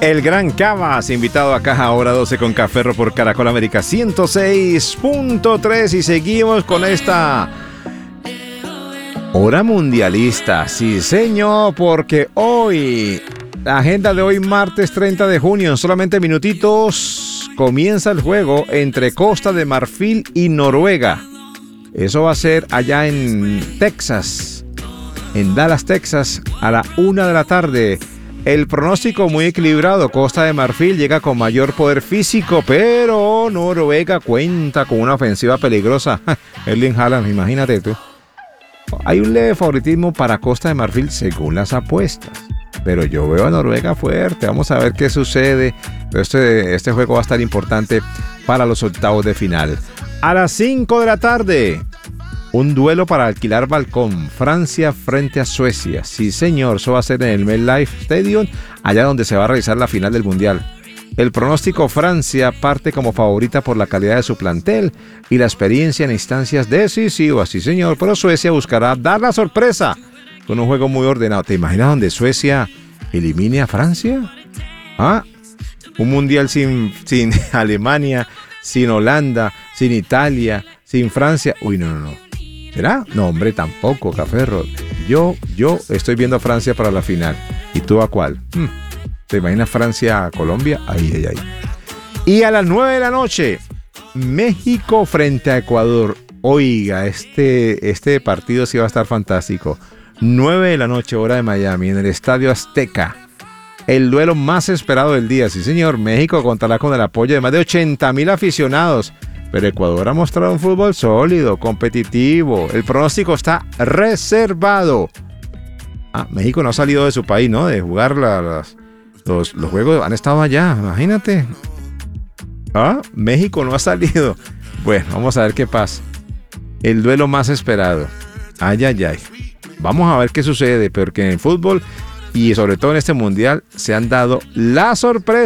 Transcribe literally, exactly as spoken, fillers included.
El Gran Cabas, invitado acá a Hora doce con Café por Caracol América ciento seis punto tres y seguimos con esta Hora Mundialista. Sí, señor, porque hoy, la agenda de hoy, martes treinta de junio, en solamente minutitos, comienza el juego entre Costa de Marfil y Noruega. Eso va a ser allá en Texas, en Dallas, Texas, a la una de la tarde. El pronóstico muy equilibrado. Costa de Marfil llega con mayor poder físico, pero Noruega cuenta con una ofensiva peligrosa. Erling Haaland, imagínate tú. Hay un leve favoritismo para Costa de Marfil según las apuestas, pero yo veo a Noruega fuerte. Vamos a ver qué sucede. Pero este, este juego va a estar importante para los octavos de final. A las cinco de la tarde, un duelo para alquilar balcón. Francia frente a Suecia. Sí, señor, eso va a ser en el MetLife Stadium, allá donde se va a realizar la final del Mundial. El pronóstico: Francia parte como favorita por la calidad de su plantel y la experiencia en instancias decisivas. Sí, señor, pero Suecia buscará dar la sorpresa con un juego muy ordenado. ¿Te imaginas donde Suecia elimine a Francia? ¿Ah? Un Mundial sin, sin Alemania, sin Holanda, sin Italia, sin Francia. Uy, no, no, no. ¿Será? No, hombre, tampoco, Cafferro. Yo, yo estoy viendo a Francia para la final. ¿Y tú a cuál? Hmm. ¿Te imaginas Francia a Colombia? Ay, ay, ay. Y a las nueve de la noche, México frente a Ecuador. Oiga, este, este partido sí va a estar fantástico. nueve de la noche, hora de Miami, en el Estadio Azteca. El duelo más esperado del día. Sí, señor. México contará con el apoyo de más de ochenta mil aficionados. Pero Ecuador ha mostrado un fútbol sólido, competitivo. El pronóstico está reservado. Ah, México no ha salido de su país, ¿no? De jugar la, las, los, los juegos. Han estado allá, imagínate. Ah, México no ha salido. Bueno, vamos a ver qué pasa. El duelo más esperado. Ay, ay, ay. Vamos a ver qué sucede, porque en el fútbol y sobre todo en este mundial se han dado la sorpresa.